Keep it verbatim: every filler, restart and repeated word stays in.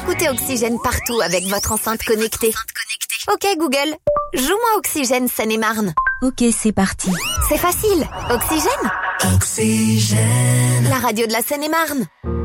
Écoutez Oxygène partout avec votre enceinte connectée. Ok Google, joue-moi Oxygène Seine-et-Marne. Ok, c'est parti. C'est facile. Oxygène. Oxygène. La radio de la Seine-et-Marne.